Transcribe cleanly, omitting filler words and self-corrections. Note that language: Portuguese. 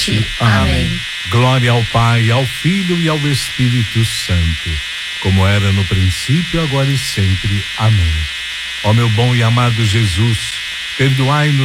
eternamente. Amém. Glória ao Pai, ao Filho e ao Espírito Santo, como era no princípio, agora e sempre. Amém. Ó meu bom e amado Jesus, perdoai-nos